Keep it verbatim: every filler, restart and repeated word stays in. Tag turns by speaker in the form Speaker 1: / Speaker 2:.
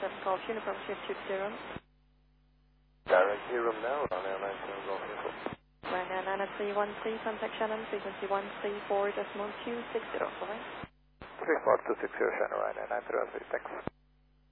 Speaker 1: seven Golf Uniform Shift two zero.
Speaker 2: Direct room now, Ryanair nine seven Golf Uniform.
Speaker 1: Ryanair nine three one three, contact Shannon, frequency one three four decimal two six zero, bye-bye.
Speaker 2: three four two six zero, Shannon, Ryanair nine three one three, thanks.